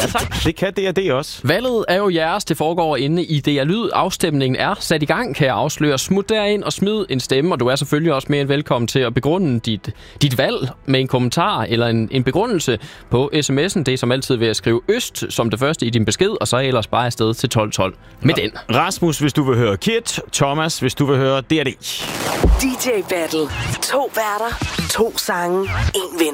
tak. Det kan D&D også. Valget er jo jeres. Det foregår inde i DR Lyd. Afstemningen er sat i gang, kan jeg afsløre. Smut derind og smid en stemme, og du er selvfølgelig også mere end velkommen til at begrunde dit valg med en kommentar eller en begrundelse på sms'en. Det er som altid ved at skrive Øst som det første i din besked, og så ellers bare afsted til 1212 med den. Rasmus, hvis du vil høre Kit. Thomas, hvis du vil høre D&D. DJ Battle. 2 værter, 2 sange, 1 vinder.